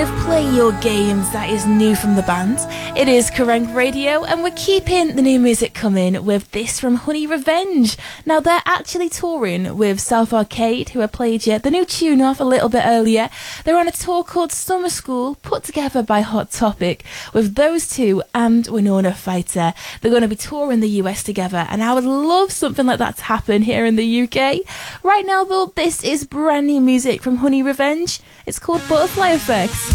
with Play Your Games. That is new from the band. It is Kerrang Radio, and we're keeping the new music coming with this from Honey Revenge. Now, they're actually touring with South Arcade, who I played you the new tune off a little bit earlier. They're on a tour called Summer School, put together by Hot Topic, with those two and Winona Fighter. They're going to be touring the US together, and I would love something like that to happen here in the UK. Right now, though, this is brand new music from Honey Revenge. It's called Butterfly Effects.